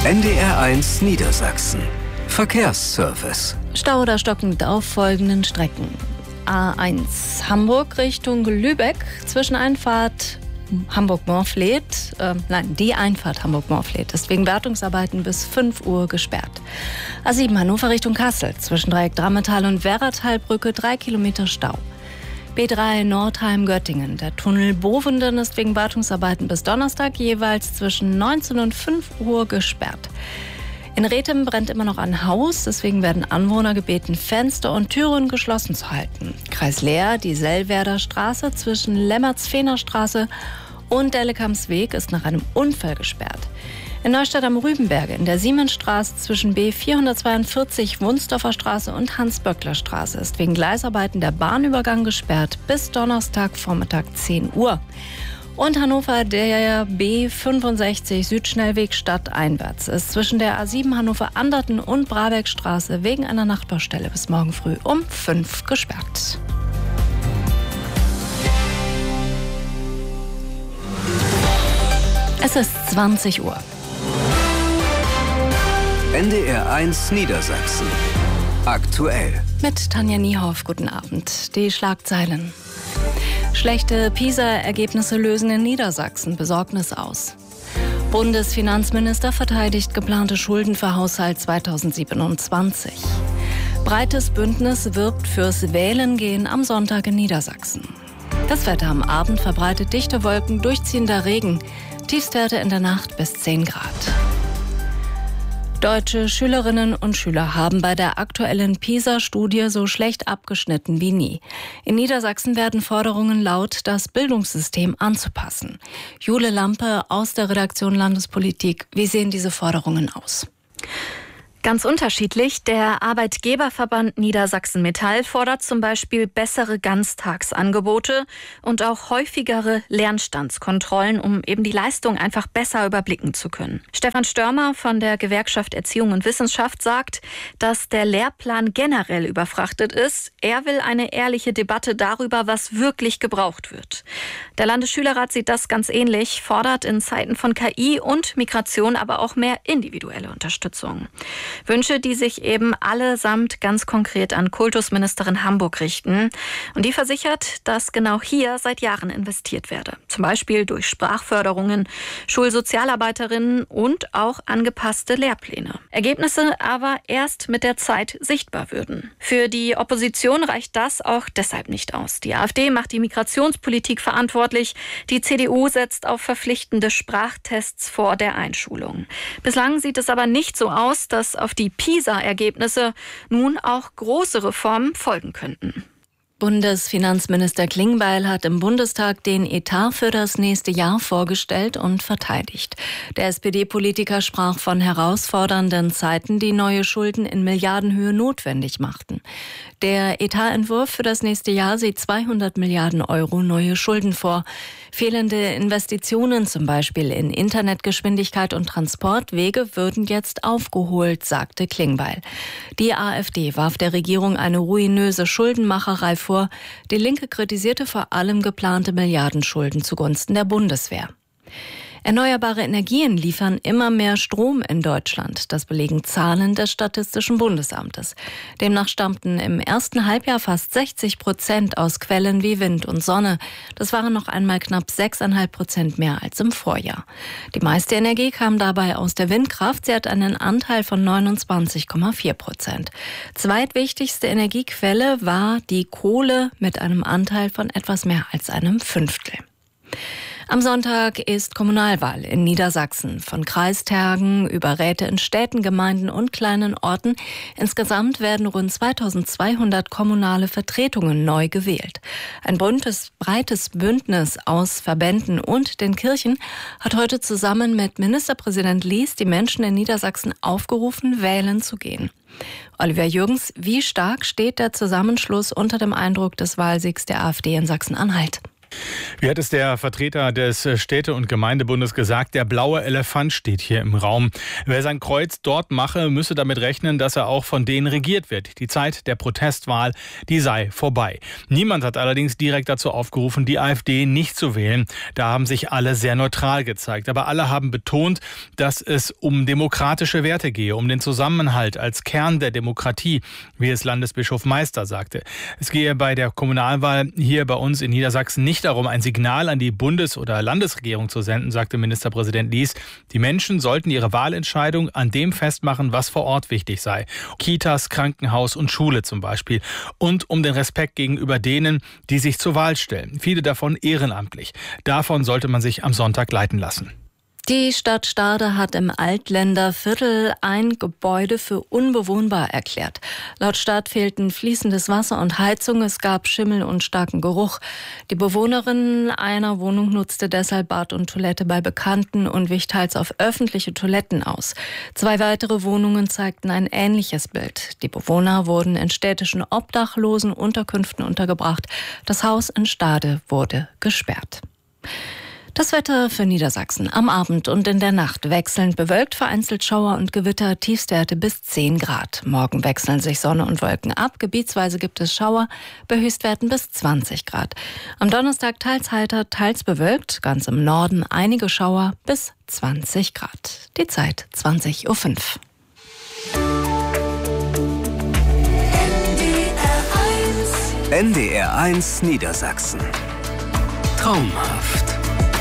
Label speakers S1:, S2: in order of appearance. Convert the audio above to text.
S1: NDR1 Niedersachsen. Verkehrsservice.
S2: Stau oder stockend auf folgenden Strecken. A1 Hamburg Richtung Lübeck zwischen Einfahrt Hamburg-Moorfleet, die Einfahrt Hamburg-Moorfleet ist wegen Wartungsarbeiten bis 5 Uhr gesperrt. A7 Hannover Richtung Kassel zwischen Dreieck Drammetal und Werratalbrücke 3 Kilometer Stau. B3 Nordheim-Göttingen. Der Tunnel Bovenden ist wegen Wartungsarbeiten bis Donnerstag jeweils zwischen 19 und 5 Uhr gesperrt. In Rethem brennt immer noch ein Haus, deswegen werden Anwohner gebeten, Fenster und Türen geschlossen zu halten. Kreis Leer, die Sellwerder Straße zwischen Lemmerts-Fehner-Straße und Dellekamsweg ist nach einem Unfall gesperrt. In Neustadt am Rübenberge in der Siemensstraße zwischen B442 Wunsdorfer Straße und Hans-Böckler-Straße ist wegen Gleisarbeiten der Bahnübergang gesperrt bis Donnerstag Vormittag 10 Uhr. Und Hannover, der B65 Südschnellweg stadteinwärts ist zwischen der A7 Hannover-Anderten und Brabeckstraße wegen einer Nachbaustelle bis morgen früh um 5 gesperrt. Es ist 20 Uhr.
S1: NDR1 Niedersachsen. Aktuell.
S2: Mit Tanja Niehoff, guten Abend. Die Schlagzeilen. Schlechte PISA-Ergebnisse lösen in Niedersachsen Besorgnis aus. Bundesfinanzminister verteidigt geplante Schulden für Haushalt 2027. Breites Bündnis wirbt fürs Wählengehen am Sonntag in Niedersachsen. Das Wetter am Abend verbreitet dichte Wolken, durchziehender Regen. Tiefstwerte in der Nacht bis 10 Grad. Deutsche Schülerinnen und Schüler haben bei der aktuellen PISA-Studie so schlecht abgeschnitten wie nie. In Niedersachsen werden Forderungen laut, das Bildungssystem anzupassen. Jule Lampe aus der Redaktion Landespolitik. Wie sehen diese Forderungen aus?
S3: Ganz unterschiedlich. Der Arbeitgeberverband Niedersachsen Metall fordert zum Beispiel bessere Ganztagsangebote und auch häufigere Lernstandskontrollen, um eben die Leistung einfach besser überblicken zu können. Stefan Störmer von der Gewerkschaft Erziehung und Wissenschaft sagt, dass der Lehrplan generell überfrachtet ist. Er will eine ehrliche Debatte darüber, was wirklich gebraucht wird. Der Landesschülerrat sieht das ganz ähnlich, fordert in Zeiten von KI und Migration aber auch mehr individuelle Unterstützung. Wünsche, die sich eben allesamt ganz konkret an Kultusministerin Hamburg richten. Und die versichert, dass genau hier seit Jahren investiert werde. Zum Beispiel durch Sprachförderungen, Schulsozialarbeiterinnen und auch angepasste Lehrpläne. Ergebnisse aber erst mit der Zeit sichtbar würden. Für die Opposition reicht das auch deshalb nicht aus. Die AfD macht die Migrationspolitik verantwortlich. Die CDU setzt auf verpflichtende Sprachtests vor der Einschulung. Bislang sieht es aber nicht so aus, dass auf die PISA-Ergebnisse nun auch große Reformen folgen könnten.
S2: Bundesfinanzminister Klingbeil hat im Bundestag den Etat für das nächste Jahr vorgestellt und verteidigt. Der SPD-Politiker sprach von herausfordernden Zeiten, die neue Schulden in Milliardenhöhe notwendig machten. Der Etatentwurf für das nächste Jahr sieht 200 Milliarden Euro neue Schulden vor. Fehlende Investitionen, zum Beispiel in Internetgeschwindigkeit und Transportwege, würden jetzt aufgeholt, sagte Klingbeil. Die AfD warf der Regierung eine ruinöse Schuldenmacherei vor. Die Linke kritisierte vor allem geplante Milliardenschulden zugunsten der Bundeswehr. Erneuerbare Energien liefern immer mehr Strom in Deutschland. Das belegen Zahlen des Statistischen Bundesamtes. Demnach stammten im ersten Halbjahr fast 60% aus Quellen wie Wind und Sonne. Das waren noch einmal knapp 6,5% mehr als im Vorjahr. Die meiste Energie kam dabei aus der Windkraft. Sie hat einen Anteil von 29,4%. Zweitwichtigste Energiequelle war die Kohle mit einem Anteil von etwas mehr als einem Fünftel. Am Sonntag ist Kommunalwahl in Niedersachsen. Von Kreistagen über Räte in Städten, Gemeinden und kleinen Orten. Insgesamt werden rund 2200 kommunale Vertretungen neu gewählt. Ein breites Bündnis aus Verbänden und den Kirchen hat heute zusammen mit Ministerpräsident Lies die Menschen in Niedersachsen aufgerufen, wählen zu gehen. Oliver Jürgens, wie stark steht der Zusammenschluss unter dem Eindruck des Wahlsiegs der AfD in Sachsen-Anhalt?
S4: Wie hat es der Vertreter des Städte- und Gemeindebundes gesagt, der blaue Elefant steht hier im Raum. Wer sein Kreuz dort mache, müsse damit rechnen, dass er auch von denen regiert wird. Die Zeit der Protestwahl, die sei vorbei. Niemand hat allerdings direkt dazu aufgerufen, die AfD nicht zu wählen. Da haben sich alle sehr neutral gezeigt. Aber alle haben betont, dass es um demokratische Werte gehe, um den Zusammenhalt als Kern der Demokratie, wie es Landesbischof Meister sagte. Es gehe bei der Kommunalwahl hier bei uns in Niedersachsen nicht darum, ein Signal an die Bundes- oder Landesregierung zu senden, sagte Ministerpräsident Lies. Die Menschen sollten ihre Wahlentscheidung an dem festmachen, was vor Ort wichtig sei. Kitas, Krankenhaus und Schule zum Beispiel. Und um den Respekt gegenüber denen, die sich zur Wahl stellen. Viele davon ehrenamtlich. Davon sollte man sich am Sonntag leiten lassen.
S2: Die Stadt Stade hat im Altländerviertel ein Gebäude für unbewohnbar erklärt. Laut Stadt fehlten fließendes Wasser und Heizung, es gab Schimmel und starken Geruch. Die Bewohnerin einer Wohnung nutzte deshalb Bad und Toilette bei Bekannten und wich teils auf öffentliche Toiletten aus. 2 weitere Wohnungen zeigten ein ähnliches Bild. Die Bewohner wurden in städtischen Obdachlosenunterkünften untergebracht. Das Haus in Stade wurde gesperrt. Das Wetter für Niedersachsen. Am Abend und in der Nacht wechselnd bewölkt, vereinzelt Schauer und Gewitter, Tiefstwerte bis 10 Grad. Morgen wechseln sich Sonne und Wolken ab. Gebietsweise gibt es Schauer, bei Höchstwerten bis 20 Grad. Am Donnerstag teils heiter, teils bewölkt. Ganz im Norden einige Schauer bis 20 Grad. Die Zeit 20:05 Uhr.
S1: NDR 1 Niedersachsen. Traumhaft.